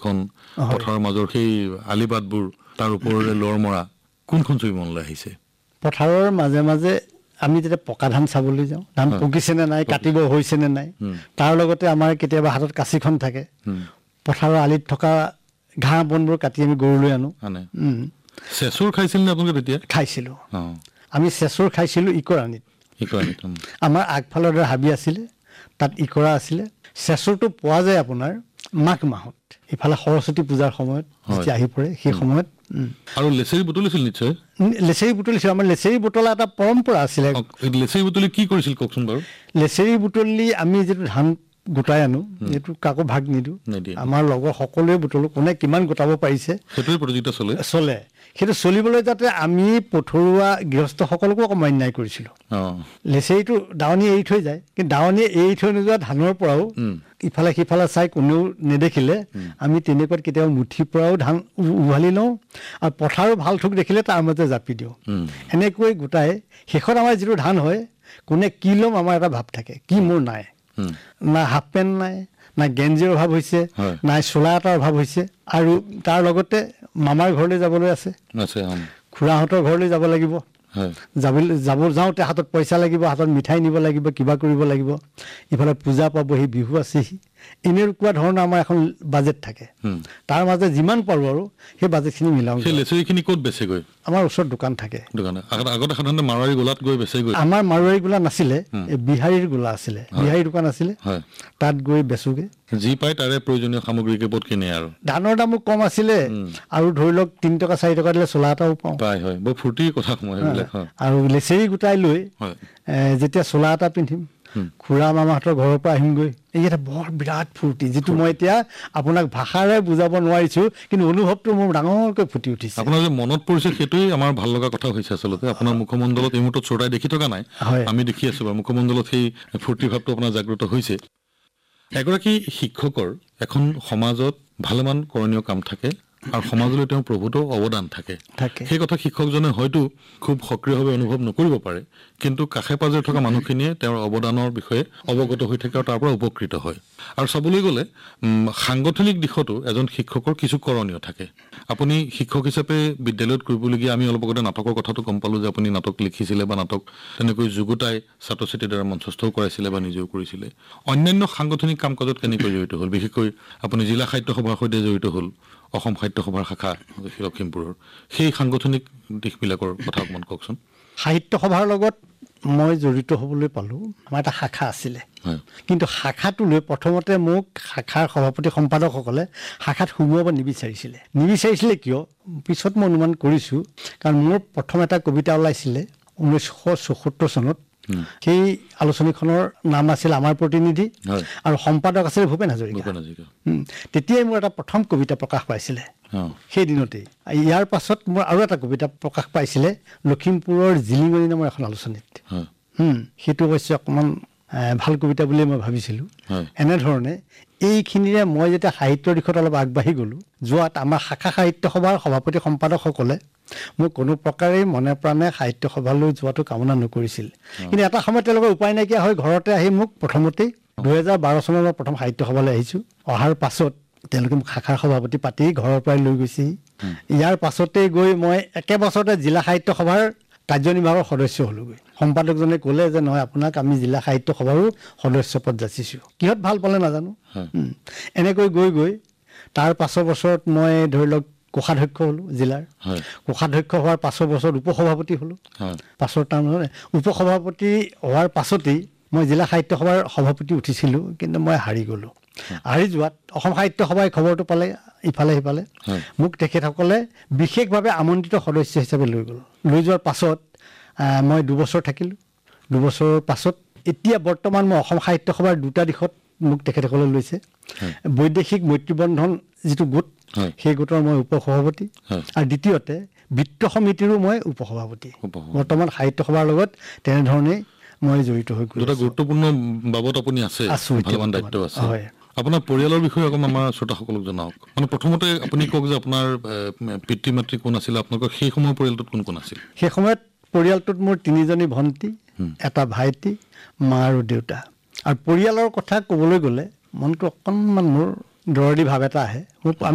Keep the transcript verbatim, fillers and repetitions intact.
আকাশখন পথাৰৰ মাজৰ সেই আলিবাটবোৰ তাৰ ওপৰেৰে লৰ মৰা কোনখন ছবি মনলৈ আহিছে পথাৰৰ মাজে মাজে আমি যেতিয়া পকা ধান চাবলৈ যাওঁ ধান পকিছে নে নাই কাটিব হৈছে নে নাই তাৰ লগতে আমাৰ কেতিয়াবা হাতত কাঁচিখন থাকে পথাৰৰ আলিত থকা ঘাঁহ বনবোৰ কাটি আমি গৰুলৈ আনো চেচুৰ খাইছিল নে আপোনালোকে তেতিয়া খাইছিলোঁ আমি চেচুৰ খাইছিলোঁ ইকৰাণীত ইকৰাণীত আমাৰ আগফালৰ দৰে হাবি আছিলে তাত ইকৰা আছিলে চেচুৰটো পোৱা যায় আপোনাৰ মাঘ মাহত ইফালে সৰস্বতী পূজাৰ সময়ত যেতিয়া আহি পৰে সেই সময়ত আৰু লেচেৰি বুটলিছিল নিশ্চয় লেচেৰি বুটলিছিল আমাৰ লেচেৰি বুটলা এটা পৰম্পৰা আছিলে লেচেৰি বুটলি কি কৰিছিল কওকচোন বাৰু লেচেৰি বুটলি আমি যিটো ধান গোটাই আনো এইটো কাকো ভাগ নিদিওঁ আমাৰ লগৰ সকলোৱে বুটলো কোনে কিমান গোটাব পাৰিছে সেইটোৱে প্ৰতিযোগিতা চলে চলে সেইটো চলিবলৈ যাতে আমি পথৰুৱা গৃহস্থসকলকো অকণমান অন্যায় কৰিছিলোঁ লেচেৰিটো দাৱনী এৰি থৈ যায় কিন্তু দাৱনীয়ে এৰি থৈ নোযোৱা ধানৰ পৰাও ইফালে সিফালে চাই কোনেও নেদেখিলে আমি তেনেকুৱাত কেতিয়াবা মুঠিৰ পৰাও ধান উভালি লওঁ আৰু পথাৰো ভাল থোক দেখিলে তাৰ মাজতে জাপি দিওঁ এনেকৈ গোটাই শেষত আমাৰ যিটো ধান হয় কোনে কি ল'ম আমাৰ এটা ভাৱ থাকে কি মোৰ নাই না হাফ পেণ্ট নাই না গেঞ্জিৰ অভাৱ হৈছে নাই চোলা এটাৰ অভাৱ হৈছে আৰু তাৰ লগতে মামাৰ ঘৰলৈ যাবলৈ আছে খুৰাহঁতৰ ঘৰলৈ যাব লাগিব যাব যাব যাওঁতে হাতত পইচা লাগিব হাতত মিঠাই নিব লাগিব কিবা কৰিব লাগিব ইফালে পূজা পাবহি বিহু আছেহি এনেকুৱা ধৰণৰ আমাৰ এখন বাজেট থাকে তাৰ মাজে যিমান পাৰোঁ আৰু সেই বাজেটখিনি মিলাওঁ লেচেৰিখিনি ক'ত বেচেগৈ আমাৰ ওচৰত দোকান থাকে আগতে সাধাৰণতে মাৰোৱাৰী গোলাত গৈ বেচেগৈ আমাৰ মাৰোৱাৰী গোলা নাছিলে বিহাৰীৰ গোলা আছিলে বিহাৰী দোকান আছিলে তাত গৈ বেচোগে যি পায় তাৰে প্ৰয়োজনীয় সামগ্ৰী কেইপদ কিনে আৰু ধানৰ দামো কম আছিলে আৰু ধৰি লওক তিনি টকা চাৰি টকা দিলে চোলা এটাও পাওঁ বৰ ফূৰ্তিৰ কথা সময় আৰু লেচেৰি গোটাই লৈ যেতিয়া চোলা এটা পিন্ধিম খুৰা মামাহঁতৰ ঘৰৰ পৰা আহিমগৈ এই এটা বৰ বিৰাট ফূৰ্তি যিটো মই এতিয়া আপোনাক ভাষাৰে বুজাব নোৱাৰিছোঁ কিন্তু অনুভৱটো মোৰ ডাঙৰকৈ ফুটি উঠিছে আপোনাৰ যে মনত পৰিছে সেইটোৱেই আমাৰ ভাল লগা কথা হৈছে আচলতে আপোনাৰ মুখমণ্ডলত এই মুহূৰ্তত শ্ৰোতাই দেখি থকা নাই আমি দেখি আছোঁ বাৰু মুখমণ্ডলত সেই ফূৰ্তি ভাৱটো আপোনাৰ জাগ্ৰত হৈছে এগৰাকী শিক্ষকৰ এখন সমাজত ভালেমান কৰণীয় কাম থাকে আৰু সমাজলৈ তেওঁৰ প্ৰভূত অৱদান থাকে সেই কথা শিক্ষকজনে হয়তো খুব সক্ৰিয়ভাৱে অনুভৱ নকৰিব পাৰে কিন্তু কাষে পাজৰে থকা মানুহখিনিয়ে তেওঁৰ অৱদানৰ বিষয়ে অৱগত হৈ থাকে আৰু তাৰ পৰা উপকৃত হয় আৰু চাবলৈ গ'লে সাংগঠনিক দিশতো এজন শিক্ষকৰ কিছু কৰণীয় থাকে আপুনি শিক্ষক হিচাপে বিদ্যালয়ত কৰিবলগীয়া আমি অলপ আগতে নাটকৰ কথাটো গম পালোঁ যে আপুনি নাটক লিখিছিলে বা নাটক তেনেকৈ যুগুতাই ছাত্ৰ ছাত্ৰীৰ দ্বাৰা মঞ্চস্থও কৰাইছিলে বা নিজেও কৰিছিলে অন্যান্য সাংগঠনিক কাম কাজত কেনেকৈ জড়িত হ'ল বিশেষকৈ আপুনি জিলা সাহিত্য সভাৰ সৈতে জড়িত হ'ল অসম সাহিত্য সভাৰ শাখা লখিমপুৰৰ সেই সাংগঠনিক দিশবিলাকৰ কথা অকণমান কওকচোন সাহিত্য সভাৰ লগত মই জড়িত হ'বলৈ পালোঁ আমাৰ এটা শাখা আছিলে কিন্তু শাখাটো লৈ প্ৰথমতে মোক শাখাৰ সভাপতি সম্পাদকসকলে শাখাত সোমোৱাব নিবিচাৰিছিলে নিবিচাৰিছিলে কিয় পিছত মই অনুমান কৰিছোঁ কাৰণ মোৰ প্ৰথম এটা কবিতা ওলাইছিলে ঊনৈছশ চৌসত্তৰ চনত সেই আলোচনীখনৰ নাম আছিল আমাৰ প্ৰতিনিধি আৰু সম্পাদক আছিল ভূপেন হাজৰিকা তেতিয়াই মোৰ এটা প্ৰথম কবিতা প্ৰকাশ পাইছিলে সেই দিনতেই ইয়াৰ পাছত মোৰ আৰু এটা কবিতা প্ৰকাশ পাইছিলে লখিমপুৰৰ জিলিঙনি নামৰ এখন আলোচনীত সেইটো অৱশ্যে অকণমান ভাল কবিতা বুলিয়ে মই ভাবিছিলোঁ এনেধৰণে এইখিনিৰে মই যেতিয়া সাহিত্যৰ দিশত অলপ আগবাঢ়ি গ'লোঁ যোৱাত আমাৰ শাখা সাহিত্য সভাৰ সভাপতি সম্পাদকসকলে মোক কোনো প্ৰকাৰেই মনে প্ৰাণে সাহিত্য সভালৈ যোৱাটো কামনা নকৰিছিল কিন্তু এটা সময়ত তেওঁলোকৰ উপায় নাইকিয়া হৈ ঘৰতে আহি মোক প্ৰথমতেই দুহেজাৰ বাৰ চনৰ মই প্ৰথম সাহিত্য সভালৈ আহিছোঁ অহাৰ পাছত তেওঁলোকে মোক শাখাৰ সভাপতি পাতি ঘৰৰ পৰাই লৈ গৈছেহি ইয়াৰ পাছতেই গৈ মই একে বছৰতে জিলা সাহিত্য সভাৰ কাৰ্যনিৰ্বাহকৰ সদস্য হ'লোগৈ সম্পাদকজনে ক'লে যে নহয় আপোনাক আমি জিলা সাহিত্য সভাৰো সদস্য পদ যাচিছোঁ কিহত ভাল পালে নাজানো এনেকৈ গৈ গৈ তাৰ পাছৰ বছৰত মই ধৰি লওক কোষাধ্যক্ষ হ'লোঁ জিলাৰ কোষাধ্যক্ষ হোৱাৰ পাছৰ বছৰত উপসভাপতি হ'লোঁ পাছৰ তাৰমানে উপসভাপতি হোৱাৰ পাছতেই মই জিলা সাহিত্য সভাৰ সভাপতি উঠিছিলোঁ কিন্তু মই হাৰি গ'লোঁ হাৰি যোৱাত অসম সাহিত্য সভাই খবৰটো পালে ইফালে সিফালে মোক তেখেতসকলে বিশেষভাৱে আমন্ত্ৰিত সদস্য হিচাপে লৈ গ'ল লৈ যোৱাৰ পাছত মই দুবছৰ থাকিলোঁ দুবছৰৰ পাছত এতিয়া বৰ্তমান মই অসম সাহিত্য সভাৰ দুটা দিশত মোক তেখেতসকলে লৈছে বৈদেশিক মৈত্ৰীবন্ধন যিটো গোট সেই গোটৰ মই উপসভাপতি আৰু দ্বিতীয়তে বিত্ত সমিতিৰো মই উপসভাপতি বৰ্তমান সাহিত্য সভাৰ লগত তেনেধৰণেই মই জড়িত হৈ গ'লোঁ দুটা গুৰুত্বপূৰ্ণ বাবদ আপুনি আছে ভালেমান দায়িত্ব আছে আপোনাৰ পৰিয়ালৰ বিষয়ে অকণমান আমাৰ শ্ৰোতাসকলক জনাওক মানে প্ৰথমতে আপুনি কওক যে আপোনাৰ পিতৃ মাতৃ কোন আছিল আপোনালোকৰ সেই সময়ৰ পৰিয়ালটোত কোন কোন আছিল সেই সময়ত পৰিয়ালটোত মোৰ তিনিজনী ভণ্টি এটা ভাইটি মা আৰু দেউতা আৰু পৰিয়ালৰ কথা ক'বলৈ গ'লে মনটো অকণমান মোৰ দৰদী ভাৱ এটা আহে মোৰ